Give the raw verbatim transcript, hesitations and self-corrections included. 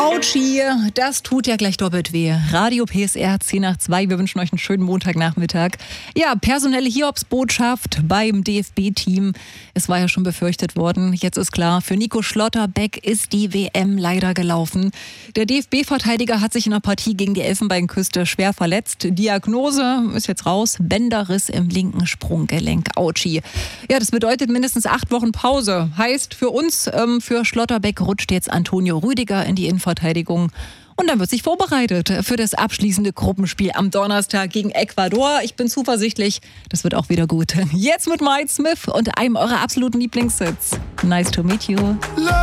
Autschi, das tut ja gleich doppelt weh. Radio P S R zehn nach zwei, wir wünschen euch einen schönen Montagnachmittag. Ja, personelle Hiobsbotschaft beim D F B-Team. Es war ja schon befürchtet worden. Jetzt ist klar, für Nico Schlotterbeck ist die W M leider gelaufen. Der D F B-Verteidiger hat sich in der Partie gegen die Elfenbeinküste schwer verletzt. Diagnose ist jetzt raus, Bänderriss im linken Sprunggelenk. Autschi. Ja, das bedeutet mindestens acht Wochen Pause. Heißt für uns, ähm, für Schlotterbeck rutscht jetzt Antonio Rüdiger in die Innenverteidigung. Und dann wird sich vorbereitet für das abschließende Gruppenspiel am Donnerstag gegen Ecuador. Ich bin zuversichtlich, das wird auch wieder gut. Jetzt mit Mike Smith und einem eurer absoluten Lieblingshits. Nice to meet you.